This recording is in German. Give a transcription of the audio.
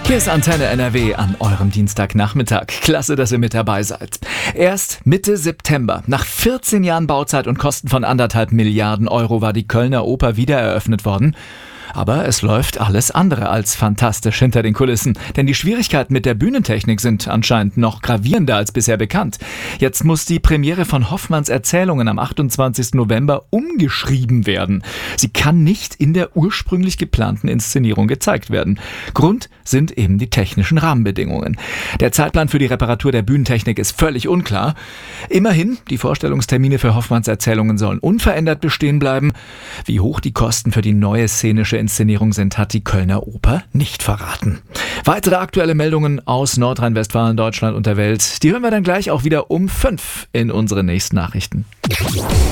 Hier ist Antenne NRW an eurem Dienstagnachmittag. Klasse, dass ihr mit dabei seid. Erst Mitte September, nach 14 Jahren Bauzeit und Kosten von 1,5 Milliarden Euro, war die Kölner Oper wieder eröffnet worden. Aber es läuft alles andere als fantastisch hinter den Kulissen. Denn die Schwierigkeiten mit der Bühnentechnik sind anscheinend noch gravierender als bisher bekannt. Jetzt muss die Premiere von Hoffmanns Erzählungen am 28. November umgeschrieben werden. Sie kann nicht in der ursprünglich geplanten Inszenierung gezeigt werden. Grund sind eben die technischen Rahmenbedingungen. Der Zeitplan für die Reparatur der Bühnentechnik ist völlig unklar. Immerhin, die Vorstellungstermine für Hoffmanns Erzählungen sollen unverändert bestehen bleiben. Wie hoch die Kosten für die neue szenische Inszenierung sind, hat die Kölner Oper nicht verraten. Weitere aktuelle Meldungen aus Nordrhein-Westfalen, Deutschland und der Welt, die hören wir dann gleich auch wieder um 5 in unseren nächsten Nachrichten.